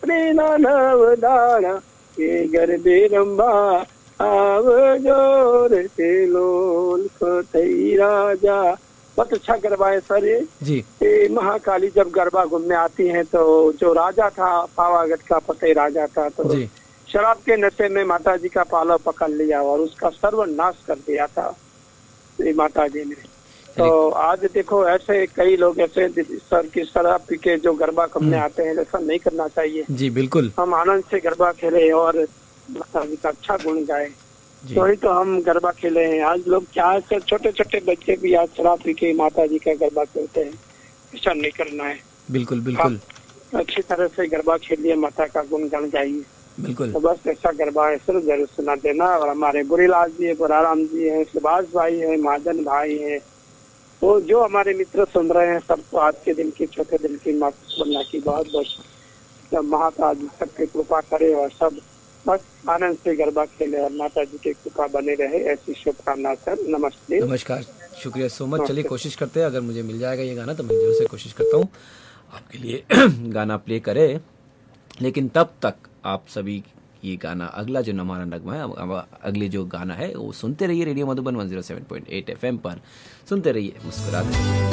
नवदाना के गरबे रंबा आव जोर से लोल खोतई राजा। बहुत अच्छा गरबा है सर जी। ये महाकाली जब गरबा घूमने आती हैं तो जो राजा था पावागढ़ का फतेह राजा था तो जी। शराब के नशे में माता जी का पालव पकड़ लिया और उसका सर्वनाश कर दिया था ये माता जी ने। तो आज देखो ऐसे कई लोग ऐसे सर की शराब पी के जो गरबा घूमने आते हैं, ऐसा नहीं करना चाहिए। जी बिल्कुल। हम आनंद से गरबा खेले और माता जी का अच्छा गुण गाए, तो ही तो हम गरबा खेले हैं। आज लोग क्या है, छोटे छोटे बच्चे भी आज शराब पी के माता जी का गरबा खेलते हैं, ऐसा नहीं करना है। बिल्कुल बिल्कुल अच्छी तरह से गरबा खेलिए, माता का गुण गान गाइए। बिल्कुल। तो बस ऐसा गरबा है सर जरूर सुना देना। और हमारे बुरीलाल जी है, बुराराम जी है, सुभाष भाई है, महाजन भाई है, तो जो हमारे मित्र सुन रहे हैं सबको आज के दिन की छोटे दिन की माता की बहुत बहुत माता जी सबकी कृपा करे और सब बस आनंद से गरबा खेले और माता जी की कृपा बने रहे, ऐसी शुभकामना सर। नमस्ते। नमस्कार, शुक्रिया सो मच। चलिए कोशिश करते हैं, अगर मुझे मिल जाएगा ये गाना तो मैं जरूर से कोशिश करता हूँ आपके लिए गाना प्ले करे। लेकिन तब तक आप सभी ये गाना अगला जो हमारा नगमा है, अगले जो गाना है वो सुनते रहिए रेडियो मधुबन 107.8 FM पर। सुनते रहिए, मुस्कुराते रहिए।